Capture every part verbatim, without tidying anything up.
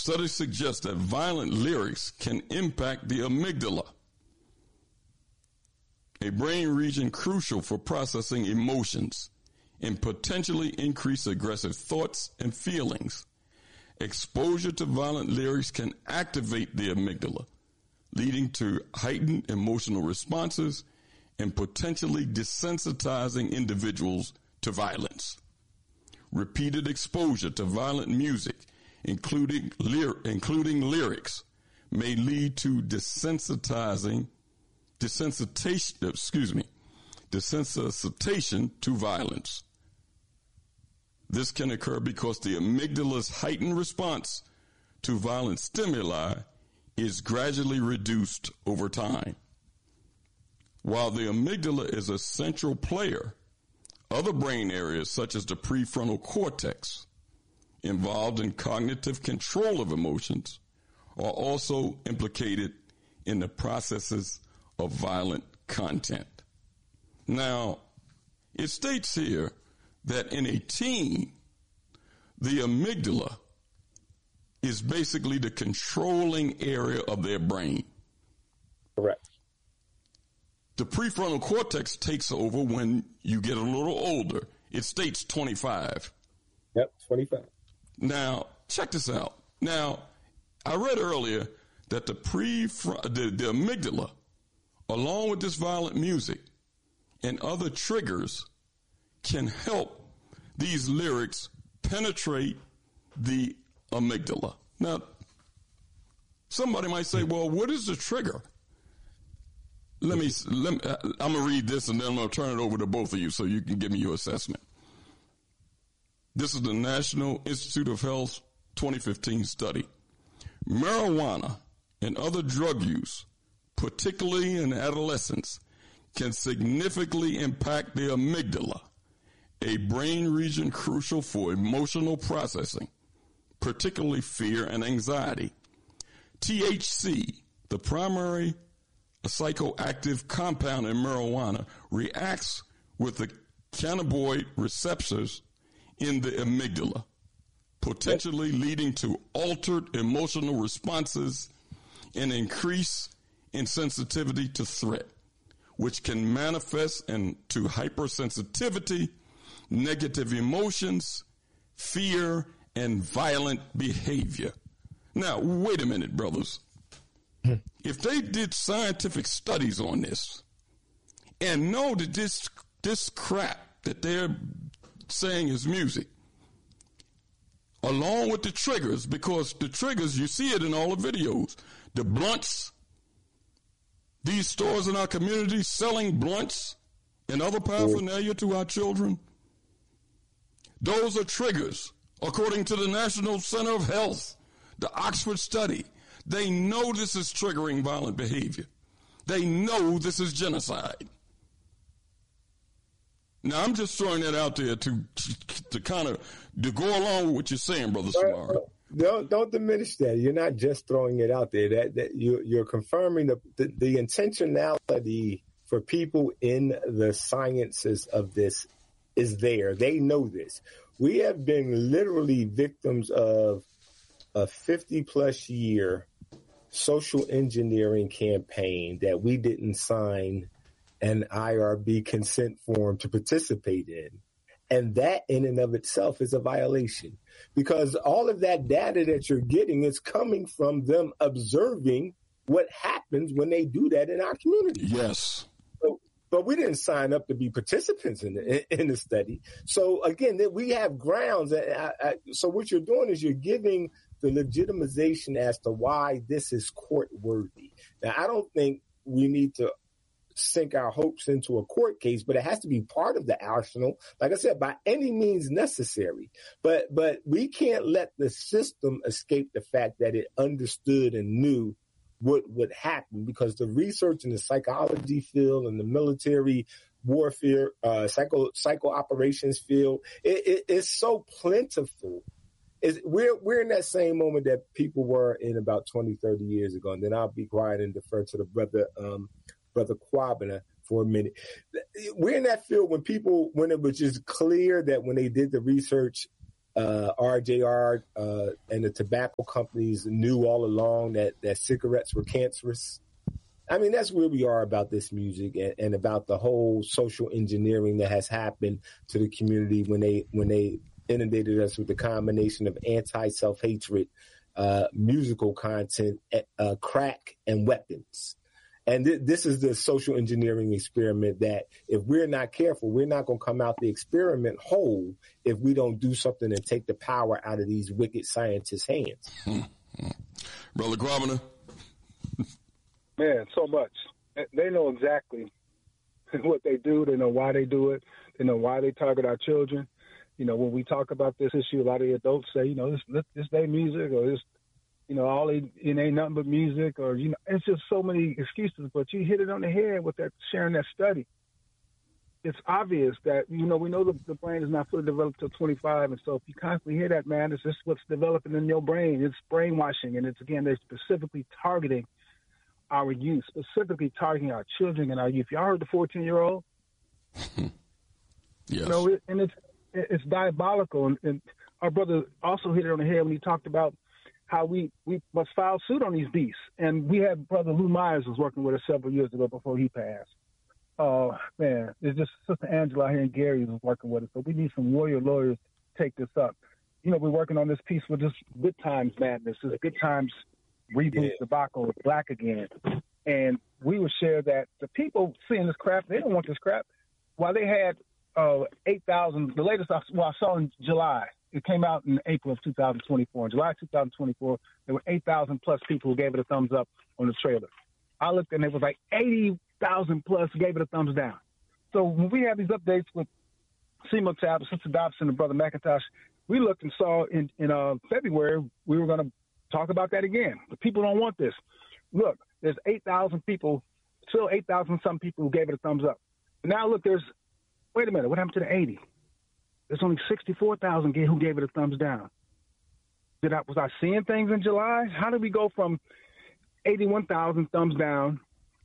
studies suggest that violent lyrics can impact the amygdala, a brain region crucial for processing emotions, and potentially increase aggressive thoughts and feelings. Exposure to violent lyrics can activate the amygdala, leading to heightened emotional responses and potentially desensitizing individuals to violence. Repeated exposure to violent music, including lyr- including lyrics, may lead to desensitizing, desensitization, excuse me, desensitization to violence. This can occur because the amygdala's heightened response to violent stimuli is gradually reduced over time. While the amygdala is a central player, other brain areas such as the prefrontal cortex, involved in cognitive control of emotions, are also implicated in the processes of violent content. Now, it states here that in a teen, the amygdala is basically the controlling area of their brain. Correct. The prefrontal cortex takes over when you get a little older. It states twenty-five. Yep, twenty-five. Now, check this out. Now, I read earlier that the prefront, the, the amygdala, along with this violent music and other triggers, can help these lyrics penetrate the amygdala. Now, somebody might say, well, what is the trigger? Let me, let me I'm going to read this and then I'm going to turn it over to both of you so you can give me your assessment. This is the National Institute of Health twenty fifteen study. Marijuana and other drug use, particularly in adolescence, can significantly impact the amygdala, a brain region crucial for emotional processing, particularly fear and anxiety. T H C, the primary psychoactive compound in marijuana, reacts with the cannabinoid receptors in the amygdala, potentially leading to altered emotional responses and increase in sensitivity to threat, which can manifest into hypersensitivity, negative emotions, fear, and violent behavior. Now, wait a minute, brothers. If they did scientific studies on this and know that this this crap that they're saying is music, along with the triggers, because the triggers, you see it in all the videos, the blunts, these stores in our community selling blunts and other paraphernalia to our children, those are triggers, according to the National Center of Health, the Oxford study. They know this is triggering violent behavior. They know this is genocide. Now, I'm just throwing that out there to to kind of to go along with what you're saying, Brother Samari. Don't don't diminish that. You're not just throwing it out there. That that you you're confirming the, the the intentionality for people in the sciences of this is there. They know this. We have been literally victims of a fifty plus year social engineering campaign that we didn't sign an I R B consent form to participate in. And that in and of itself is a violation, because all of that data that you're getting is coming from them observing what happens when they do that in our community. Yes. So, but we didn't sign up to be participants in the, in the study. So again, we have grounds. I, I, so what you're doing is you're giving the legitimization as to why this is court worthy. Now, I don't think we need to sink our hopes into a court case, but it has to be part of the arsenal, like I said, by any means necessary. But but we can't let the system escape the fact that it understood and knew what would happen, because the research in the psychology field and the military warfare, uh, psycho psycho operations field, it, it, it's so plentiful. It's, we're we're in that same moment that people were in about twenty, thirty years ago. And then I'll be quiet and defer to the brother um, brother Kwabena for a minute. We're in that field when people, when it was just clear that when they did the research uh, R J R uh, and the tobacco companies knew all along that, that cigarettes were cancerous. I mean, that's where we are about this music and, and about the whole social engineering that has happened to the community when they when they inundated us with the combination of anti-self-hatred, uh, musical content, uh, crack, and weapons. And th- this is the social engineering experiment that if we're not careful, we're not going to come out the experiment whole if we don't do something and take the power out of these wicked scientists' hands. Mm-hmm. Brother Grobner. Man, so much. They know exactly what they do. They know why they do it. They know why they target our children. You know, when we talk about this issue, a lot of the adults say, you know, this this their music, or this, you know, all they, it ain't nothing but music, or, you know, it's just so many excuses. But you hit it on the head with that sharing that study. It's obvious that, you know, we know the, the brain is not fully developed till twenty-five. And so if you constantly hear that, man, it's just what's developing in your brain. It's brainwashing. And it's, again, they're specifically targeting our youth, specifically targeting our children and our youth. Y'all heard the fourteen-year-old? Yes. You know, it, and it's it's diabolical. And, and our brother also hit it on the head when he talked about how we, we must file suit on these beasts. And we had Brother Lou Myers was working with us several years ago before he passed. Oh, uh, man, it's just Sister Angela here and Gary was working with us. So we need some warrior lawyers to take this up. You know, we're working on this piece with this Good Times Madness, this Good Times Reboot yeah. Debacle with Black Again. And we would share that the people seeing this crap, they don't want this crap. While they had uh, eight thousand, the latest I, well, I saw in July, it came out in April of two thousand twenty-four. In July two thousand twenty-four, there were eight thousand plus people who gave it a thumbs up on the trailer. I looked and it was like eighty thousand plus gave it a thumbs down. So when we have these updates with Seymour Tab, Sister Dobson, and Brother McIntosh, we looked and saw in, in uh, February we were going to talk about that again. The people don't want this. Look, there's eight thousand people, still eight thousand some people who gave it a thumbs up. Now look, there's, wait a minute, what happened to the eighty? There's only sixty-four thousand who gave it a thumbs down. Did I, was I seeing things in July? How did we go from eighty-one thousand thumbs down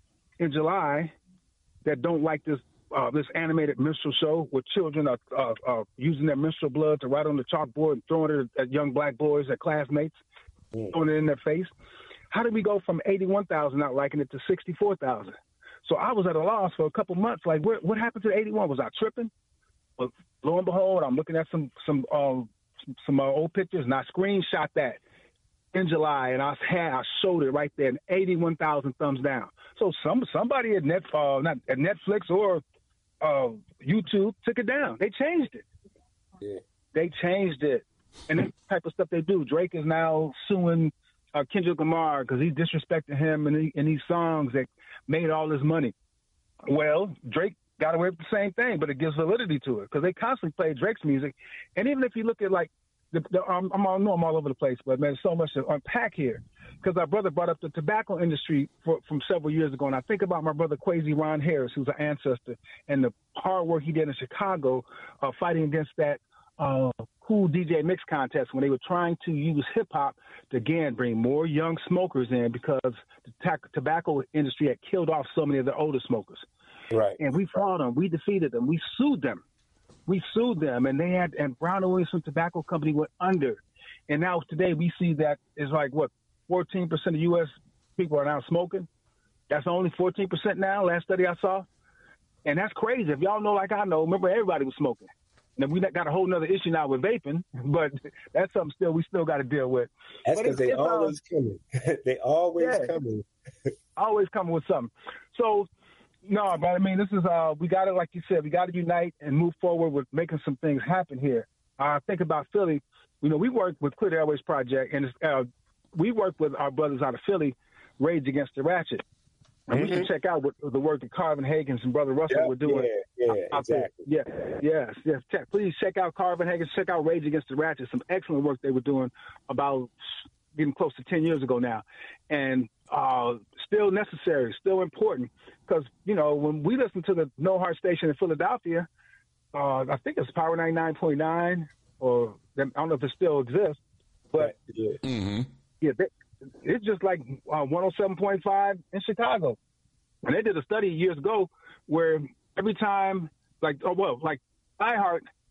in July that don't like this uh, this animated minstrel show where children are uh, uh, using their menstrual blood to write on the chalkboard and throwing it at young black boys, at classmates, mm. throwing it in their face? How did we go from eighty-one thousand not liking it to sixty-four thousand? So I was at a loss for a couple months. Like, what, what happened to the eighty-one? Was I tripping? But lo and behold, I'm looking at some some uh, some, some uh, old pictures, and I screenshot that in July, and I had I showed it right there, and eighty-one thousand thumbs down. So some somebody at Net uh, not at Netflix or uh, YouTube took it down. They changed it. Yeah. They changed it, and that type of stuff they do. Drake is now suing uh, Kendrick Lamar because he's disrespecting him in, the, in these songs that made all this money. Well, Drake got away with the same thing, but it gives validity to it because they constantly play Drake's music. And even if you look at, like, the, the, I'm, I'm, I know I'm all over the place, but, man, there's so much to unpack here because our brother brought up the tobacco industry for, from several years ago. And I think about my brother Kwesi Ron Harris, who's an ancestor, and the hard work he did in Chicago uh, fighting against that uh, cool D J mix contest when they were trying to use hip-hop to, again, bring more young smokers in because the t- tobacco industry had killed off so many of the older smokers. Right. And we fought them. We defeated them. We sued them. We sued them. And they had, and Brown and Williamson Tobacco Company went under. And now today we see that it's like, what, fourteen percent of U S people are now smoking? That's only fourteen percent now, last study I saw. And that's crazy. If y'all know like I know, remember everybody was smoking. And we got a whole nother issue now with vaping, but that's something still we still got to deal with. That's because they always uh, coming. they always yeah, coming. always coming with something. So, no, but I mean, this is, uh, we got to, like you said, we got to unite and move forward with making some things happen here. I uh, think about Philly. You know, we work with Clear the Airways Project, and uh, we work with our brothers out of Philly, Rage Against the Ratchet. And mm-hmm. we can check out what the work that Carvin Hagens and Brother Russell yep, were doing. Yeah, yeah, exactly. Yeah, yes, yes. Check, please check out Carvin Hagens. Check out Rage Against the Ratchet. Some excellent work they were doing about getting close to ten years ago now. And uh, still necessary, still important. Because, you know, when we listen to the No Heart station in Philadelphia, uh, I think it's Power ninety-nine point nine, or I don't know if it still exists. But, yeah, mm-hmm. yeah they, it's just like uh, one oh seven point five in Chicago. And they did a study years ago where every time, like, oh, well, like iHeart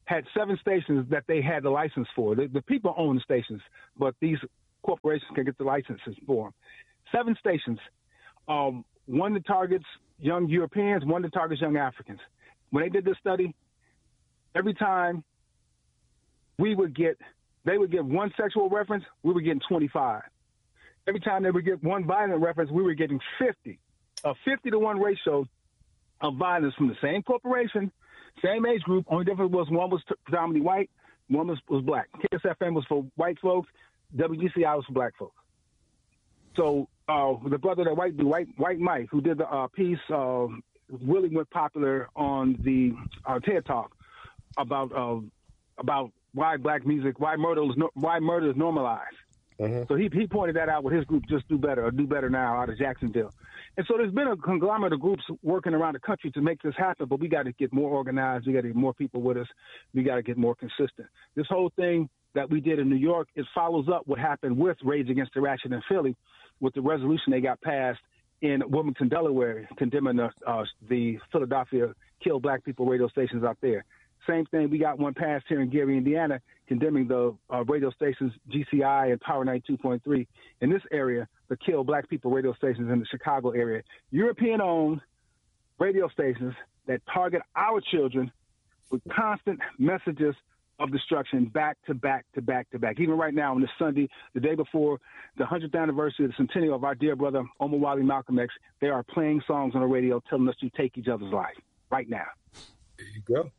had seven stations that they had the license for. The, the people own the stations, but these corporations can get the licenses for them. Seven stations. Um, one that targets young Europeans, one that targets young Africans. When they did this study, every time we would get, they would get one sexual reference, we were getting twenty-five. Every time they would get one violent reference, we were getting fifty. A fifty to one ratio of violence from the same corporation, same age group. Only difference was one was predominantly white, one was, was black. K S F M was for white folks, W G C I was for black folks. So uh, the brother that white, white, white Mike, who did the uh, piece, uh, really went popular on the uh, TED Talk about uh, about why black music, why murder is no, why murder is normalized. Mm-hmm. So he he pointed that out with his group, Just Do Better, or Do Better Now, out of Jacksonville. And so there's been a conglomerate of groups working around the country to make this happen, but we got to get more organized. We got to get more people with us. We got to get more consistent. This whole thing that we did in New York, it follows up what happened with Rage Against the Ratchet in Philly with the resolution they got passed in Wilmington, Delaware, condemning the, uh, the Philadelphia Kill Black People radio stations out there. Same thing, we got one passed here in Gary, Indiana, condemning the uh, radio stations G C I and Power ninety-two point three in this area, the Kill Black People radio stations in the Chicago area. European-owned radio stations that target our children with constant messages of destruction back to back to back to back. Even right now, on this Sunday, the day before the hundredth anniversary of the centennial of our dear brother Omar Wally Malcolm X, they are playing songs on the radio telling us to take each other's life right now. There you go.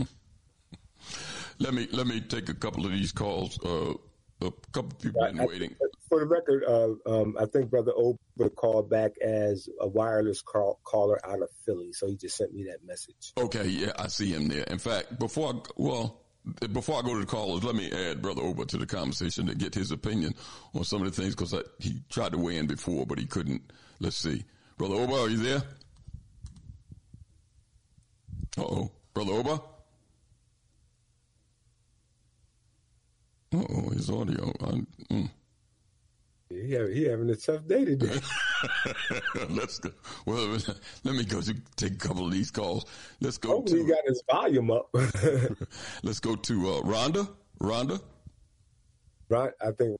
Let me let me take a couple of these calls. Uh, a couple of people been waiting. For the record, uh, um, I think Brother Oba called back as a wireless call, caller out of Philly, so he just sent me that message. Okay, yeah, I see him there. In fact, before I, well, before I go to the callers, let me add Brother Oba to the conversation to get his opinion on some of the things, because he tried to weigh in before, but he couldn't. Let's see. Brother Oba, are you there? Uh-oh. Brother Oba? Uh-oh, his audio. I, mm. He, have, he having a tough day today. Let's go. Well, let me go to take a couple of these calls. Let's go Hopefully to... he got his volume up. Let's go to uh, Rhonda. Rhonda? Right, I think...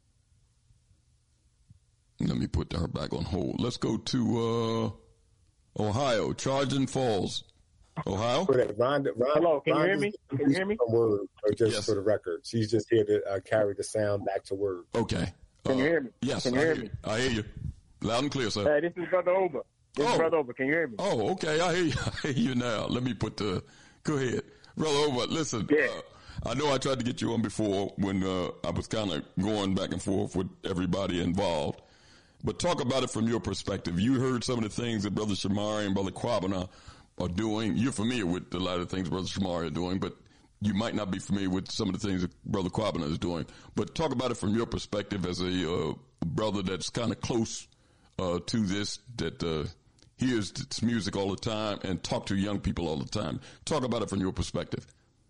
Let me put her back on hold. Let's go to uh, Ohio, Trojan Falls. Ohio? For that, Rhonda, Rhonda, Hello, can Rhonda's you hear me? Can you hear me? Word, or just yes. for the record. She's just here to uh, carry the sound back to Word. Okay. Can uh, you hear me? Yes, can you I hear hear me? you. I hear you. Loud and clear, sir. Hey, this is Brother Oba. This oh. is Brother Oba. Can you hear me? Oh, okay. I hear you. I hear you now. Let me put the... Go ahead. Brother Oba, listen. Yeah. Uh, I know I tried to get you on before when uh, I was kind of going back and forth with everybody involved. But talk about it from your perspective. You heard some of the things that Brother Shamari and Brother Kwabena are doing. You're familiar with a lot of things Brother Shamari are doing, but you might not be familiar with some of the things that Brother Kwabena is doing. But talk about it from your perspective as a uh, brother that's kind of close uh, to this, that uh, hears this music all the time and talk to young people all the time. Talk about it from your perspective.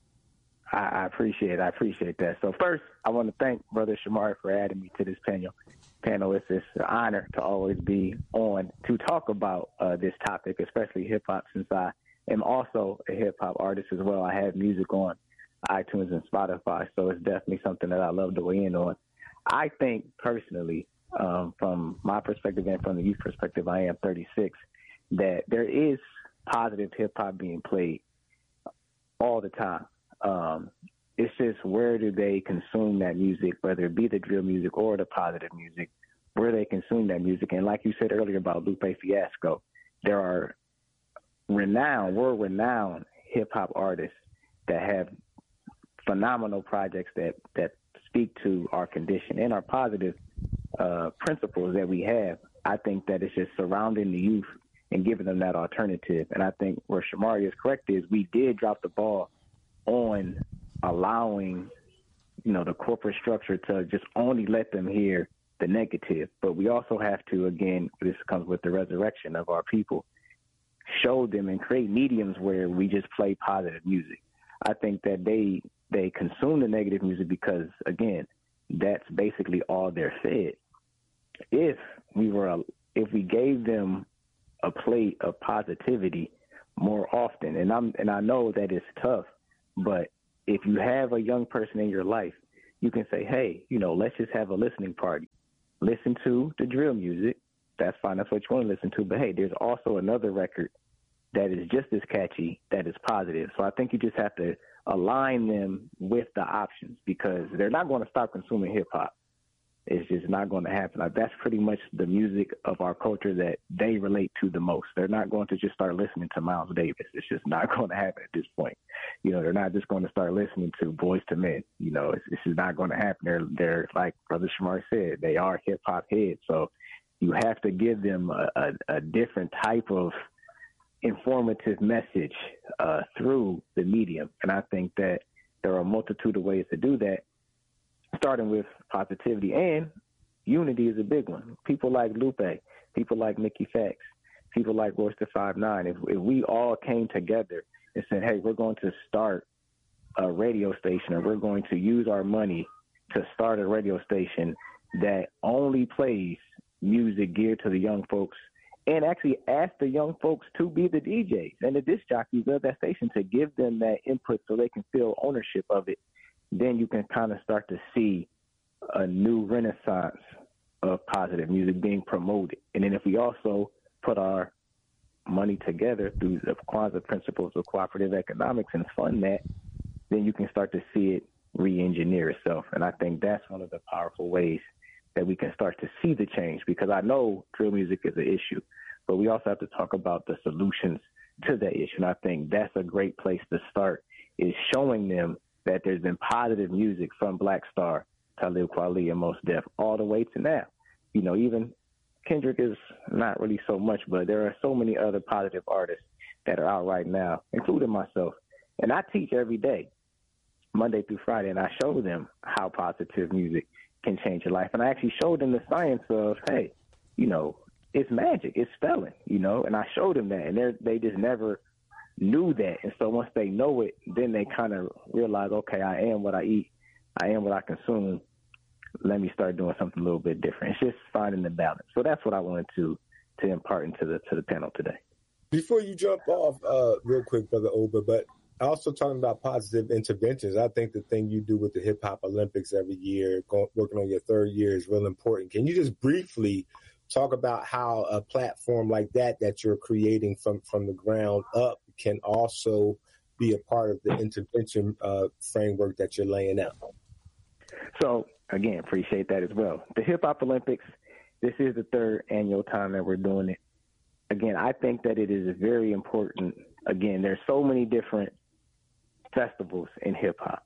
I, I appreciate it. I appreciate that. So first, I want to thank Brother Shamari for adding me to this panel. Panel, it's, it's an honor to always be on to talk about uh, this topic, especially hip-hop, since I am also a hip-hop artist as well. I have music on iTunes and Spotify, so it's definitely something that I love to weigh in on. I think personally, um, from my perspective and from the youth perspective, I am thirty-six, that there is positive hip-hop being played all the time. Um, it's just where do they consume that music, whether it be the drill music or the positive music, where they consume that music. And like you said earlier about Lupe Fiasco, there are renowned, world-renowned hip-hop artists that have phenomenal projects that, that speak to our condition and our positive uh, principles that we have. I think that it's just surrounding the youth and giving them that alternative. And I think where Shamari is correct is we did drop the ball on allowing, you know, the corporate structure to just only let them hear the negative. But we also have to, again, this comes with the resurrection of our people, show them and create mediums where we just play positive music. I think that they they consume the negative music because, again, that's basically all they're fed. If we were, a, if we gave them a plate of positivity more often, and I'm and I know that it's tough, but if you have a young person in your life, you can say, hey, you know, let's just have a listening party. Listen to the drill music. That's fine. That's what you want to listen to. But, hey, there's also another record that is just as catchy, that is positive. So I think you just have to align them with the options, because they're not going to stop consuming hip-hop. It's just not going to happen. Like, that's pretty much the music of our culture that they relate to the most. They're not going to just start listening to Miles Davis. It's just not going to happen at this point. You know, they're not just going to start listening to Boyz two Men. You know, it's, it's just not going to happen. They're, they're like Brother Shamar said, they are hip-hop heads. So you have to give them a, a, a different type of informative message uh, through the medium. And I think that there are a multitude of ways to do that, starting with positivity, and unity is a big one. People like Lupe, people like Mickey Fax, people like Royce da five nine. If, if we all came together and said, hey, we're going to start a radio station, or we're going to use our money to start a radio station that only plays music geared to the young folks, and actually ask the young folks to be the D Js and the disc jockeys of that station, to give them that input so they can feel ownership of it, then you can kind of start to see a new renaissance of positive music being promoted. And then if we also put our money together through the Kwanzaa principles of cooperative economics and fund that, then you can start to see it re-engineer itself. And I think that's one of the powerful ways that we can start to see the change, because I know drill music is an issue, but we also have to talk about the solutions to that issue. And I think that's a great place to start, is showing them that there's been positive music from Black Star, Talib Kweli, and Mos Def, all the way to now. You know, even Kendrick is not really so much, but there are so many other positive artists that are out right now, including myself. And I teach every day, Monday through Friday, and I show them how positive music can change your life. And I actually showed them the science of, hey, you know, it's magic, it's spelling, you know, and I showed them that, and they they just never knew that. And so once they know it, then they kind of realize, okay, I am what I eat, I am what I consume. Let me start doing something a little bit different. It's just finding the balance. So that's what I wanted to to impart into the to the panel today. Before you jump off, uh, real quick, Brother Oba, but also talking about positive interventions, I think the thing you do with the Hip Hop Olympics every year, going, working on your third year, is real important. Can you just briefly talk about how a platform like that that you're creating from, from the ground up can also be a part of the intervention uh, framework that you're laying out? So, again, appreciate that as well. The Hip Hop Olympics, this is the third annual time that we're doing it. Again, I think that it is very important. Again, there's so many different festivals in hip-hop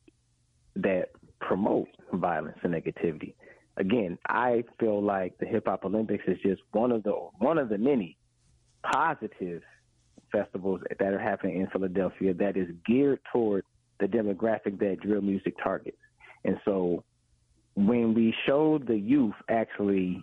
that promote violence and negativity. Again, I feel like the Hip Hop Olympics is just one of the one of the many positive festivals that are happening in Philadelphia that is geared toward the demographic that drill music targets. And so when we showed the youth actually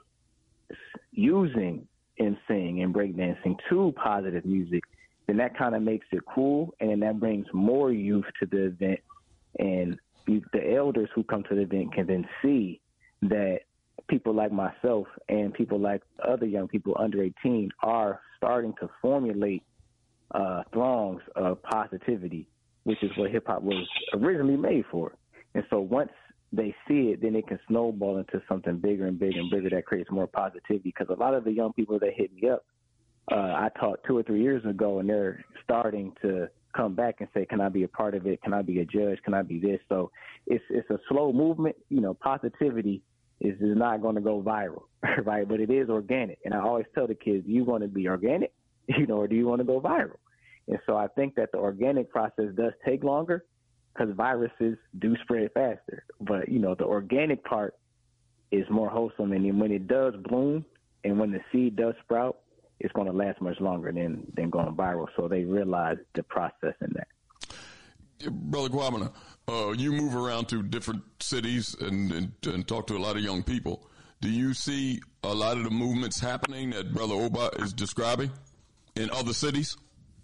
using emceeing and breakdancing to positive music, then that kind of makes it cool, and then that brings more youth to the event. And the elders who come to the event can then see that people like myself and people like other young people under eighteen are starting to formulate uh, throngs of positivity, which is what hip-hop was originally made for. And so once they see it, then it can snowball into something bigger and bigger and bigger that creates more positivity. Because a lot of the young people that hit me up, uh, I taught two or three years ago, and they're starting to come back and say, can I be a part of it? Can I be a judge? Can I be this? So it's it's a slow movement. You know, positivity is, is not going to go viral, right? But it is organic. And I always tell the kids, you want to be organic, you know, or do you want to go viral? And so I think that the organic process does take longer because viruses do spread faster. But, you know, the organic part is more wholesome. And then when it does bloom and when the seed does sprout, it's going to last much longer than, than going viral. So they realize the process in that. Brother Kwamina, uh, you move around to different cities and, and, and talk to a lot of young people. Do you see a lot of the movements happening that Brother Oba is describing in other cities?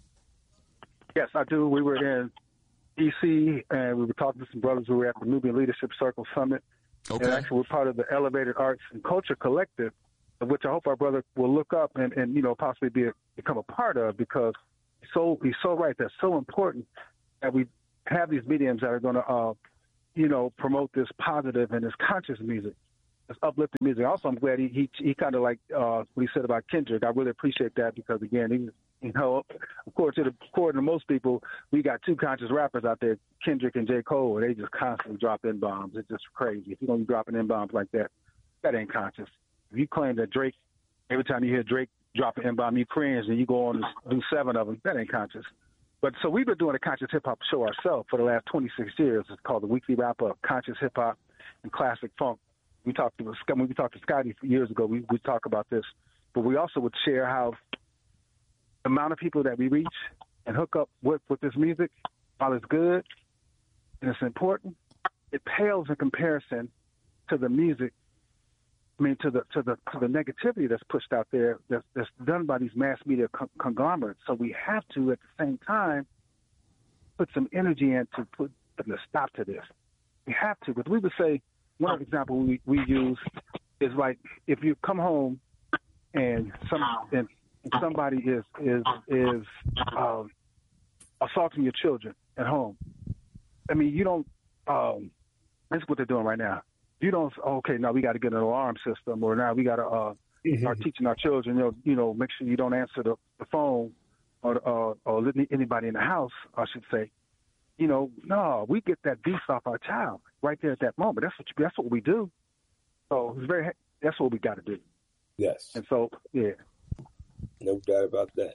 Yes, I do. We were in D C and we were talking to some brothers who were at the Nubian Leadership Circle Summit. Okay. And actually we're part of the Elevated Arts and Culture Collective, of which I hope our brother will look up and, and you know, possibly be a, become a part of, because he's so, he's so right. That's so important that we have these mediums that are going to, uh, you know, promote this positive and this conscious music, this uplifting music. Also, I'm glad he he, he kind of like uh, what he said about Kendrick. I really appreciate that because, again, he, you know, of course, according to most people, we got two conscious rappers out there, Kendrick and J. Cole, and they just constantly drop N-bombs. It's just crazy. If you don't be dropping N-bombs like that, that ain't conscious. If you claim that Drake, every time you hear Drake drop an N-bomb, you cringe and you go on to do seven of them, that ain't conscious. But so we've been doing a conscious hip-hop show ourselves for the last twenty-six years. It's called the Weekly Wrap-Up, Conscious Hip-Hop and Classic Funk. We talked to when we talked to Scotty years ago, we would talk about this. But we also would share how the amount of people that we reach and hook up with, with this music, while it's good and it's important, it pales in comparison to the music, I mean, to the to the to the negativity that's pushed out there that's, that's done by these mass media con- conglomerates. So we have to, at the same time, put some energy in to put a stop to this. We have to, because we would say, one example we, we use is like if you come home and some and somebody is is is um, assaulting your children at home. I mean, you don't. Um, that's what they're doing right now. You don't. Okay, now we got to get an alarm system, or now we got to uh, mm-hmm. start teaching our children. You know, you know, make sure you don't answer the, the phone or uh, or let anybody in the house. I should say. You know, no, we get that beast off our child right there at that moment. That's what you, that's what we do. So it's very. That's what we got to do. Yes. And so, yeah. No doubt about that.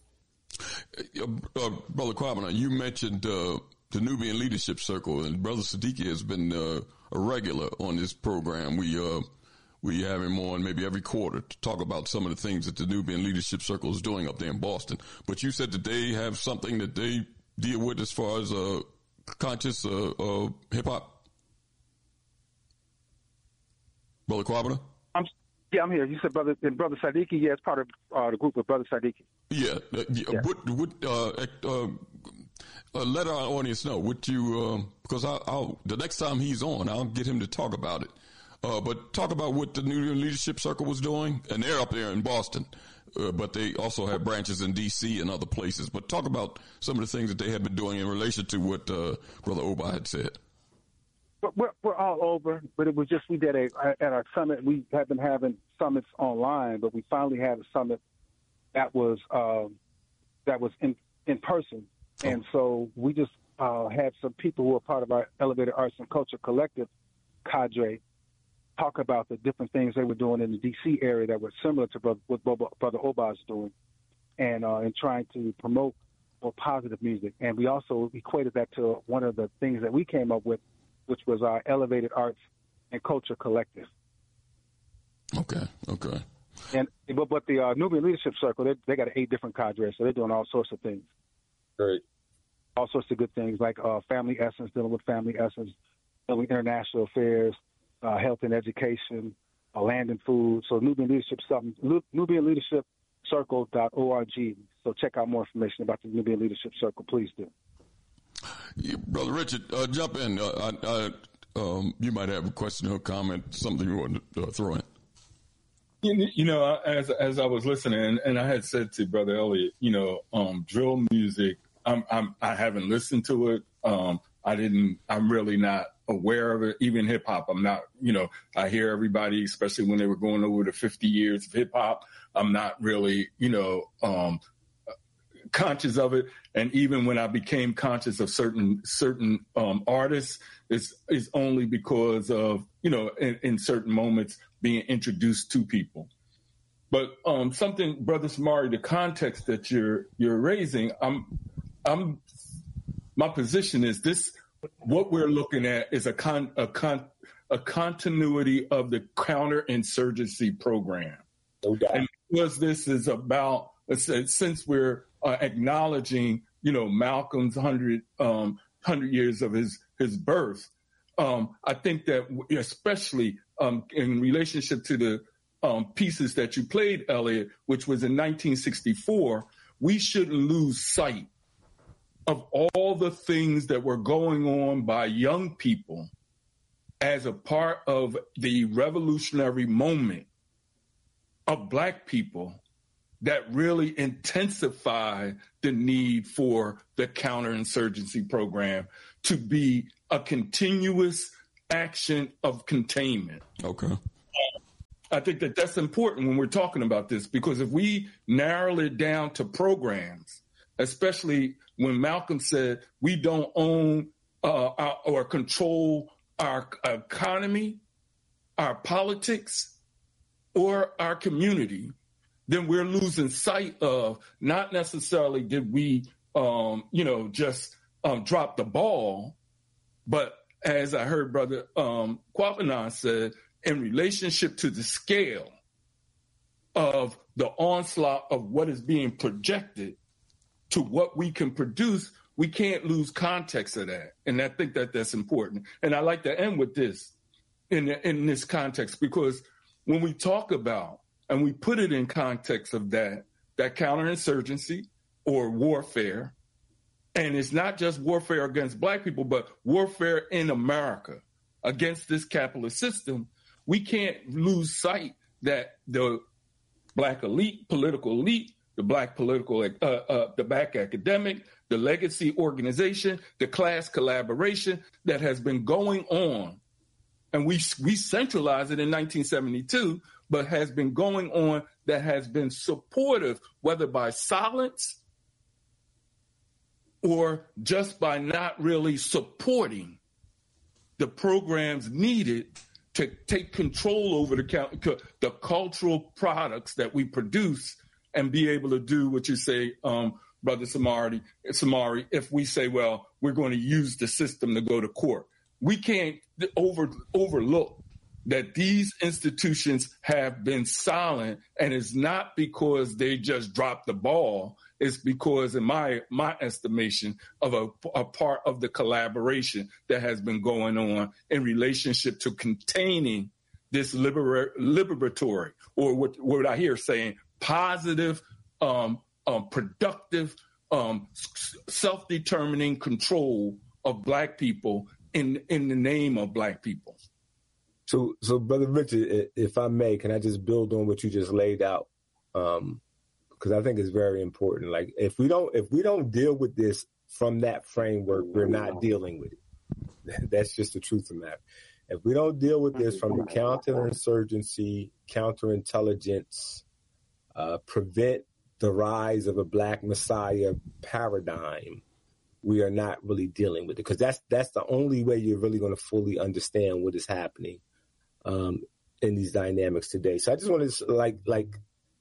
Uh, uh, Brother Kwabena, you mentioned uh, the Nubian Leadership Circle, and Brother Siddiqui has been uh, a regular on this program. We uh, we have him on maybe every quarter to talk about some of the things that the Nubian Leadership Circle is doing up there in Boston. But you said that they have something that they deal with as far as uh, conscious uh, uh, hip-hop? Brother Kwabena? I'm, yeah, I'm here. You said Brother and Brother Siddiqui. Yeah, it's part of uh, the group with Brother Siddiqui. Yeah. Uh, yeah. yeah. What, what, uh, uh, uh, let our audience know what you, um, because I'll, I'll, the next time he's on, I'll get him to talk about it. Uh, but talk about what the New Leadership Circle was doing, and they're up there in Boston. Uh, but they also have branches in D C and other places. But talk about some of the things that they have been doing in relation to what uh, Brother Oba had said. We're, we're all over, but it was just we did a at our summit. We have been having summits online, but we finally had a summit that was um, that was in in person, oh. and so we just uh, had some people who are part of our Elevated Arts and Culture Collective cadre talk about the different things they were doing in the D C area that were similar to brother, what Brother Oba is doing, and uh, and trying to promote more positive music. And we also equated that to one of the things that we came up with, which was our Elevated Arts and Culture Collective. Okay, okay. And but, but the uh, Nubian Leadership Circle, they, they got eight different cadres, so they're doing all sorts of things. Great. All sorts of good things, like uh, Family Essence, dealing with Family Essence, dealing with international affairs, uh, health and education, uh, land and food. So Nubian Leadership, Nubian Leadership Circle dot org. So check out more information about the Nubian Leadership Circle, please do. Yeah, Brother Richard, uh, jump in. Uh, I, I, um, you might have a question or comment, something you want to uh, throw in. You, you know, as as I was listening, and I had said to Brother Elliott, you know, um, drill music, I'm, I'm, I haven't listened to it. Um, I didn't, I'm really not aware of it. Even hip hop, I'm not, you know, I hear everybody, especially when they were going over the fifty years of hip hop, I'm not really, you know, um, conscious of it. And even when I became conscious of certain certain um, artists, it's, it's only because of, you know, in, in certain moments being introduced to people. But um, something, Brother Samari, the context that you're you're raising, I'm I'm my position is this: what we're looking at is a con a con a continuity of the counterinsurgency program. No doubt. And because this is about, since we're uh, acknowledging, you know, Malcolm's hundred um, hundred years of his his birth, um, I think that especially um, in relationship to the um, pieces that you played, Elliot, which was in nineteen sixty-four, we shouldn't lose sight of all the things that were going on by young people as a part of the revolutionary moment of Black people that really intensify the need for the counterinsurgency program to be a continuous action of containment. Okay. I think that that's important when we're talking about this, because if we narrow it down to programs, especially when Malcolm said we don't own uh, our, or control our economy, our politics, or our community, then we're losing sight of not necessarily did we, um, you know, just um, drop the ball, but as I heard Brother um, Kwapanan said, in relationship to the scale of the onslaught of what is being projected to what we can produce, we can't lose context of that. And I think that that's important. And I like to end with this in, in this context, because when we talk about and we put it in context of that, that counterinsurgency or warfare, and it's not just warfare against Black people, but warfare in America against this capitalist system, we can't lose sight that the Black elite, political elite, the Black political, uh, uh, the Black academic, the legacy organization, the class collaboration that has been going on, and we we centralized it in nineteen seventy-two, but has been going on, that has been supportive, whether by silence or just by not really supporting the programs needed to take control over the, the cultural products that we produce and be able to do what you say, um, Brother Samari, Samari, if we say, well, we're going to use the system to go to court. We can't over, overlook that these institutions have been silent, and it's not because they just dropped the ball. It's because, in my my estimation, of a, a part of the collaboration that has been going on in relationship to containing this libera- liberatory, or what, what I hear saying, positive, um, um, productive, um, self-determining control of Black people in in the name of Black people. So, so Brother Richard, if I may, can I just build on what you just laid out? Um, because I think it's very important. Like, if we don't, if we don't deal with this from that framework, we're not dealing with it. That's just the truth of the matter. If we don't deal with this from the counterinsurgency, counterintelligence, uh, prevent the rise of a Black Messiah paradigm, we are not really dealing with it, because that's that's the only way you're really going to fully understand what is happening um, in these dynamics today. So I just want to like like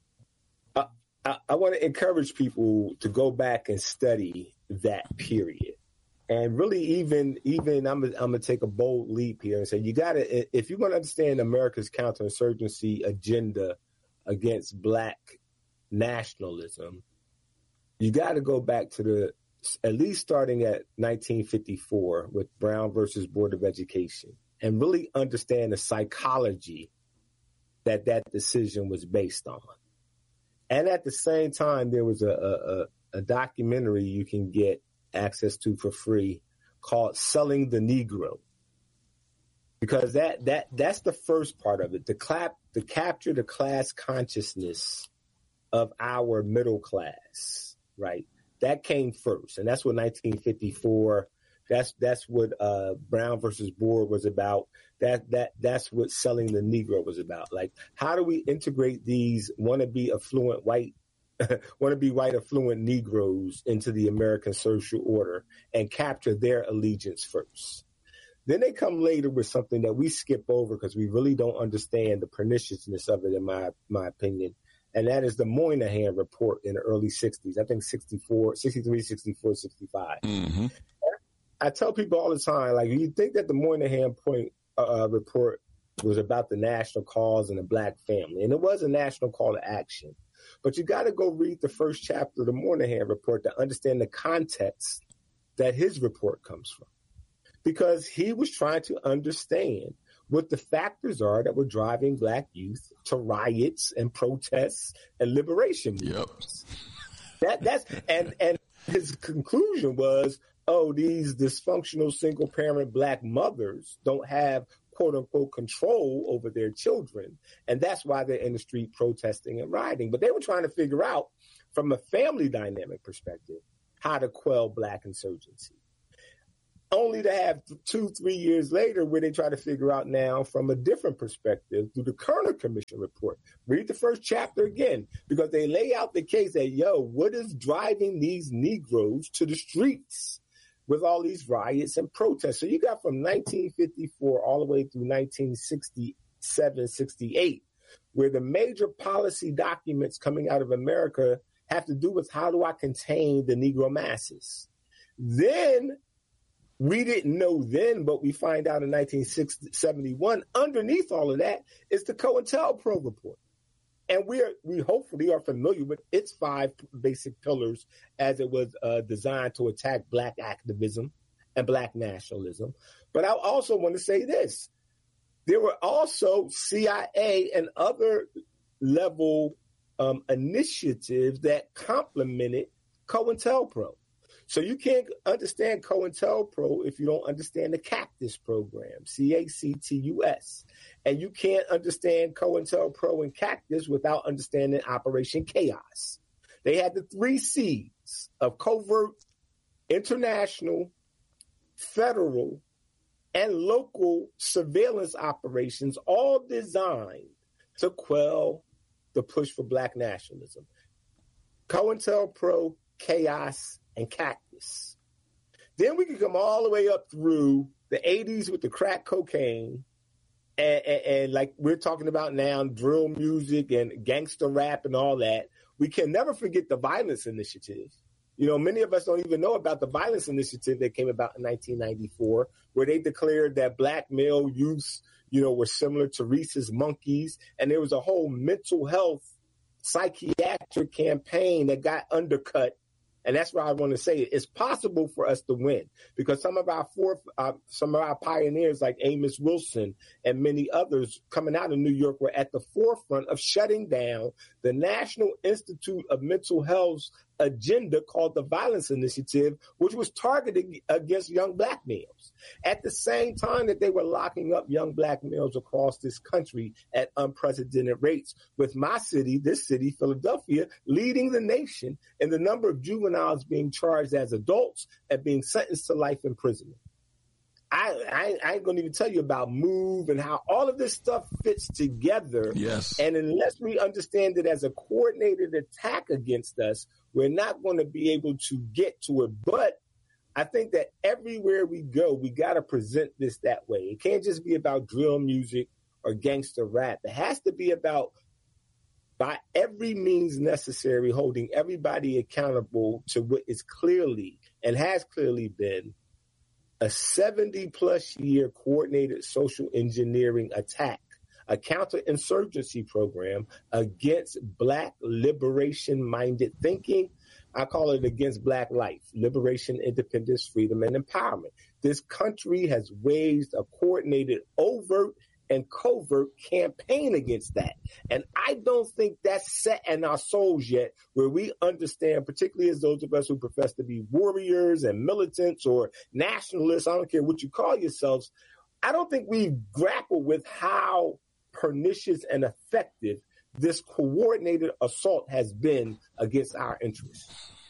I, I, I want to encourage people to go back and study that period, and really even even I'm I'm gonna take a bold leap here and say you got to, if you're going to understand America's counterinsurgency agenda against Black nationalism, you got to go back to the at least starting at nineteen fifty-four with Brown versus Board of Education, and really understand the psychology that that decision was based on. And at the same time, there was a, a, a documentary you can get access to for free called Selling the Negro. Because that that that's the first part of it, to clap, to capture the class consciousness of our middle class, right? That came first, and that's what nineteen fifty-four. That's that's what uh, Brown versus Board was about. That that that's what Selling the Negro was about. Like, how do we integrate these wannabe affluent white, wannabe white affluent Negroes into the American social order and capture their allegiance first? Then they come later with something that we skip over because we really don't understand the perniciousness of it, in my my opinion. And that is the Moynihan Report in the early sixties. I think sixty-four, sixty-three, sixty-four, sixty-five. Mm-hmm. I tell people all the time, like, you think that the Moynihan point uh, report was about the national cause and the Black family. And it was a national call to action. But you got to go read the first chapter of the Moynihan Report to understand the context that his report comes from. Because he was trying to understand what the factors are that were driving Black youth to riots and protests and liberation movements. Yep. That that's and and his conclusion was, oh, these dysfunctional single parent Black mothers don't have quote unquote control over their children. And that's why they're in the street protesting and rioting. But they were trying to figure out from a family dynamic perspective how to quell Black insurgency. Only to have two, three years later where they try to figure out now from a different perspective through the Kerner Commission report. Read the first chapter again, because they lay out the case that, yo, what is driving these Negroes to the streets with all these riots and protests? So you got from nineteen fifty-four all the way through nineteen sixty-seven, sixty-eight, where the major policy documents coming out of America have to do with how do I contain the Negro masses. Then we didn't know then, but we find out in nineteen seventy-one, underneath all of that is the COINTELPRO report. And we are, we hopefully are familiar with its five basic pillars as it was uh, designed to attack Black activism and Black nationalism. But I also want to say this. There were also C I A and other level um, initiatives that complemented COINTELPRO. So you can't understand COINTELPRO if you don't understand the CACTUS program, C A C T U S. And you can't understand COINTELPRO and CACTUS without understanding Operation Chaos. They had the three C's of covert, international, federal, and local surveillance operations, all designed to quell the push for Black nationalism. COINTELPRO, Chaos, and CACTUS. Then we can come all the way up through the eighties with the crack cocaine and, and, and like we're talking about now, drill music and gangster rap and all that. We can never forget the violence initiative. You know, many of us don't even know about the violence initiative that came about in nineteen ninety-four, where they declared that Black male youths, you know, were similar to Rhesus monkeys. And there was a whole mental health psychiatric campaign that got undercut. And that's why I want to say it. It's possible for us to win because some of our fourth, uh, some of our pioneers like Amos Wilson and many others coming out of New York were at the forefront of shutting down the National Institute of Mental Health's agenda called the Violence Initiative, which was targeted against young Black males. At the same time that they were locking up young Black males across this country at unprecedented rates, with my city, this city, Philadelphia, leading the nation in the number of juveniles being charged as adults and being sentenced to life imprisonment. I, I, I ain't going to even tell you about MOVE and how all of this stuff fits together. Yes. And unless we understand it as a coordinated attack against us, we're not going to be able to get to it. But I think that everywhere we go, we got to present this that way. It can't just be about drill music or gangster rap. It has to be about, by every means necessary, holding everybody accountable to what is clearly and has clearly been a seventy plus year coordinated social engineering attack, a counterinsurgency program against Black liberation minded thinking. I call it against Black life, liberation, independence, freedom, and empowerment. This country has waged a coordinated overt and covert campaign against that. And I don't think that's set in our souls yet, where we understand, particularly as those of us who profess to be warriors and militants or nationalists, I don't care what you call yourselves, I don't think we've grappled with how pernicious and effective this coordinated assault has been against our interests.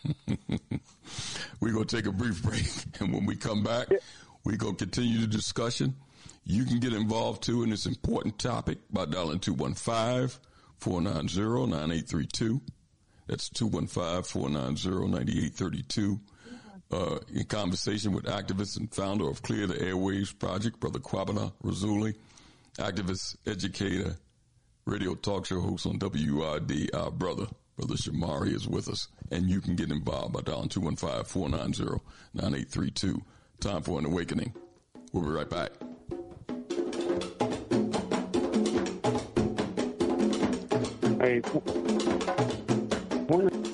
We're going to take a brief break, and when we come back, we're going to continue the discussion. You can get involved, too, in this important topic by dialing two one five, four nine zero, nine eight three two. That's two one five, four nine zero, nine eight three two. Uh, in conversation with activist and founder of Clear the Airwaves Project, Brother Kwabena Razuli, activist, educator, radio talk show host on W R D. Our brother, Brother Shamari, is with us, and you can get involved by dialing two one five, four nine zero, nine eight three two. Time for an awakening. We'll be right back. Hey, one